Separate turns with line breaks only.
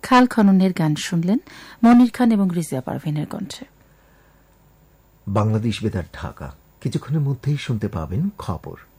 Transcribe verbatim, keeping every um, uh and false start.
খাল খননের গান শুনলেন মনির খান এবং রিজিয়া পারভিনের কণ্ঠে।
বাংলাদেশ বেতার ঢাকা। কিছুক্ষণের মধ্যেই শুনতে পাবেন খবর।